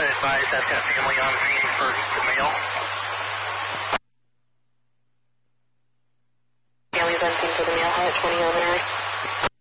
advise I've got family on scene for the mail. Family's on scene for the mail, at 2011 hours.